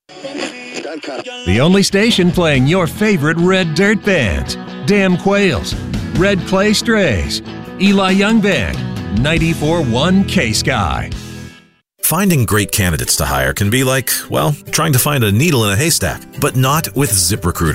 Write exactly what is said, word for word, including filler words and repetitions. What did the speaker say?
The only station playing your favorite red dirt bands. Damn Quails, Red Clay Strays, Eli Young Band, ninety-four point one K-Sky. Finding great candidates to hire can be like, well, trying to find a needle in a haystack, but not with ZipRecruiter.